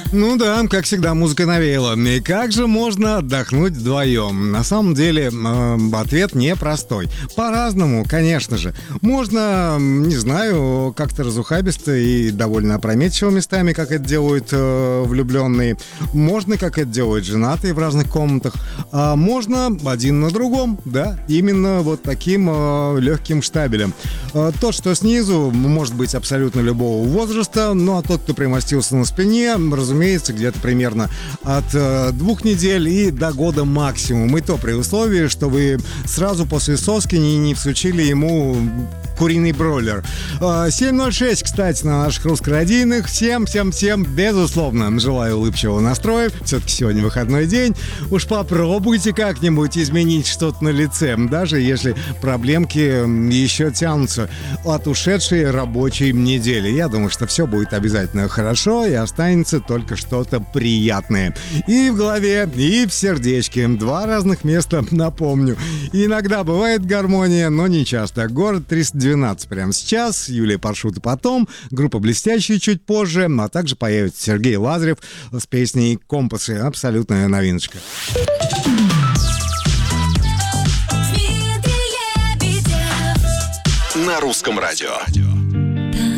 Ну да, как всегда, музыка навеяла. И как же можно отдохнуть вдвоем? На самом деле, ответ непростой. По-разному, конечно же. Можно, не знаю, как-то разухабисто и довольно опрометчиво местами, как это делают влюбленные. Можно, как это делают женатые в разных комнатах. А можно один на другом, да, именно вот таким легким штабелем. Тот, что снизу, может быть абсолютно любого возраста, ну а тот, кто примостился на спине, разумеется, где-то примерно от 2 недель и до года максимум. И то при условии, что вы сразу после соски не всучили ему куриный бройлер. 7:06, кстати, на наших русско-радийных. Всем, безусловно, желаю улыбчивого настроя. Все-таки сегодня выходной день. Уж попробуйте как-нибудь изменить что-то на лице, даже если проблемки еще тянутся от ушедшей рабочей недели. Я думаю, что все будет обязательно хорошо и останется только что-то приятное. И в голове, и в сердечке. 2 разных места, напомню. И иногда бывает гармония, но не часто. Город 312 прямо сейчас, Юлия Паршута потом, группа «Блестящие» чуть позже, а также появится Сергей Лазарев с песней «Компасы». Абсолютная новиночка. На русском радио.